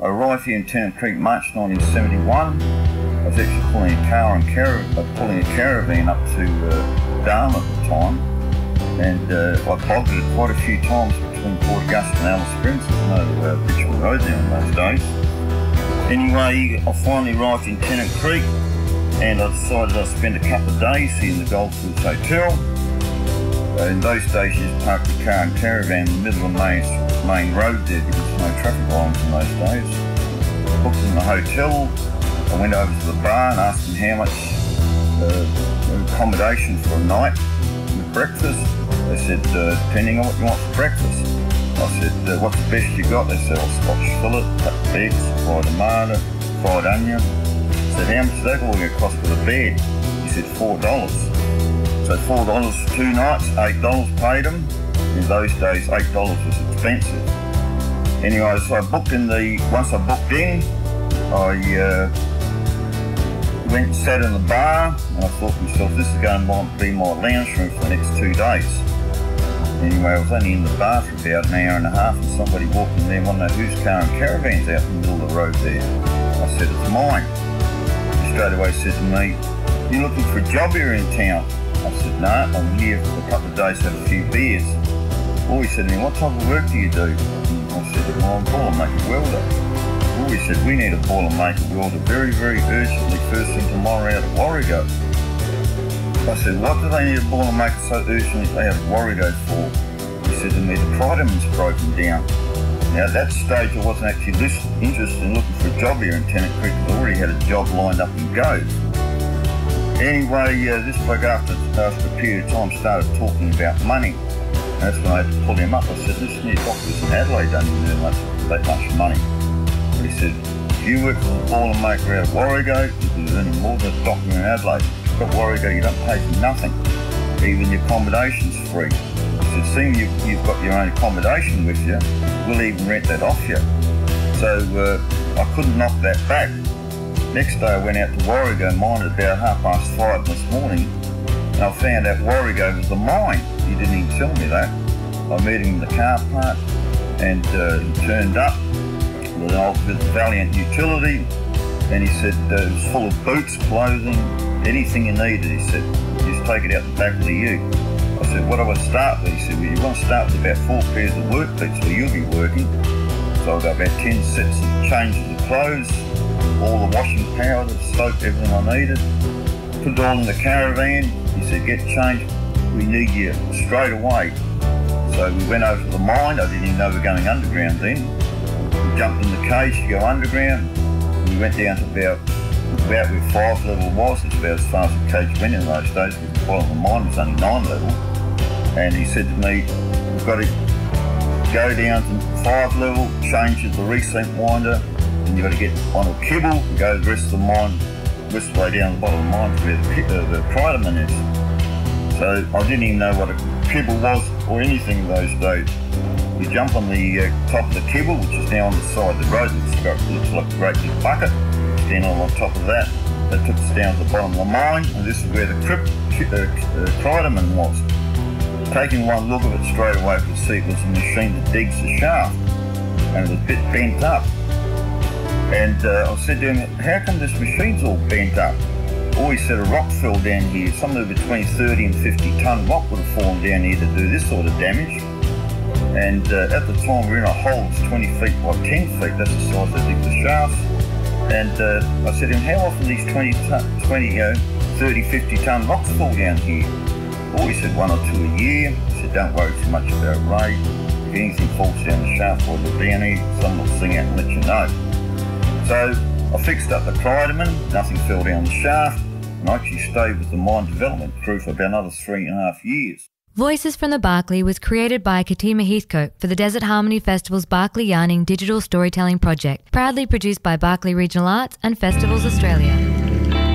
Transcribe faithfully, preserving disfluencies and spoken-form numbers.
I arrived here in Tennant Creek March nineteen seventy-one. I was actually pulling a car and car- uh, pulling a caravan up to uh, Darwin at the time, and uh, I bogged it quite a few times between Port Augusta and Alice Springs. There's no uh, bitumen road there in those days. Anyway, I finally arrived in Tennant Creek, and I decided I'd spend a couple of days here in the Goldfields Hotel. Uh, in those days, you just parked the car and caravan in the middle of the main, main road there because there was no traffic lines in those days. Booked in the hotel. I went over to the bar and asked them how much uh, accommodation for a night with breakfast. They said, uh, depending on what you want for breakfast. I said, uh, what's the best you got? They said, oh, Scotch fillet, cut eggs, fried tomato, fried onion. I said, how much is that all going to cost for the bed? He said, four dollars. So four dollars for two nights, eight dollars paid them. In those days, eight dollars was expensive. Anyway, so I booked in the, once I booked in, I uh, went and sat in the bar, and I thought to myself, this is going to be my lounge room for the next two days. Anyway, I was only in the bar for about an hour and a half, and somebody walked in there and wanted to know whose car and caravan's out in the middle of the road there. I said, it's mine. He straight away said to me, you looking for a job here in town? I said, no, I'm here for a couple of days to have a few beers. Well, he said to me, what type of work do you do? I said, well, I'm a boilermaker welder. Well, he said, we need a boilermaker welder very, very urgently first thing tomorrow out of Warrego. I said, what do they need a boilermaker so urgently out of Warrego for? He said to me, the Prydaman's broken down. Now, at that stage, I wasn't actually interested in looking for a job here in Tennant Creek because I already had a job lined up in Gove. Anyway, uh, this bloke after, after a period of time started talking about money. And that's when I had to pull him up. I said, listen here, doctors in Adelaide don't even earn much, that much money. But he said, if you work for a boilermaker out of Warrego, you're earning more than a doctor in Adelaide. At Warrego, you don't pay for nothing. Even your accommodation's free. He said, seeing you, you've got your own accommodation with you, we'll even rent that off you. So uh, I couldn't knock that back. Next day I went out to Warrego mine at about half past five this morning, and I found out Warrego was the mine. He didn't even tell me that. I met him in the car park, and uh, he turned up with an old with Valiant utility, and he said uh, it was full of boots, clothing, anything you needed. He said, just take it out the back of the ute. I said, what do I start with? He said, well, you want to start with about four pairs of work boots where you'll be working. So I got about ten sets of changes of clothes, all the washing powder, soap, everything I needed. Put it all in the caravan. He said, get changed, we need you straight away. So we went over to the mine. I didn't even know we were going underground then. We jumped in the cage to go underground. We went down to about, about where five level was. It's about as far as the cage went in those days. The bottom of the mine was only nine level. And he said to me, we've got to go down to five level, change the recent winder, and you've got to get on a kibble and go the rest of the mine, the rest of the way down the bottom of the mine to where the, uh, the Prydaman is. So I didn't even know what a kibble was or anything in those days. You jump on the uh, top of the kibble, which is now on the side of the road. It's got, looks like a great big bucket. Stand on top of that. That took us down to the bottom of the mine, and this is where the crypt, uh, uh, Prydaman was. Taking one look at it straight away, I could see it was a machine that digs the shaft, and it was a bit bent up. And uh, I said to him, how come this machine's all bent up? Or he said a rock fell down here, somewhere between thirty and fifty tonne rock would have fallen down here to do this sort of damage. And uh, at the time we were in a hole that's twenty feet by ten feet, that's the size they dig the shafts. And uh, I said to him, how often these twenty, twenty, uh, thirty, fifty tonne rocks fall down here? Or he said one or two a year. He said, don't worry too much about rate. If anything falls down the shaft while you're down here, someone will sing out and let you know. So I fixed up the Prydaman, nothing fell down the shaft, and I actually stayed with the mine development crew for about another three and a half years. Voices from the Barkly was created by Katima Heathcote for the Desert Harmony Festival's Barkly Yarning Digital Storytelling Project, proudly produced by Barkly Regional Arts and Festivals Australia.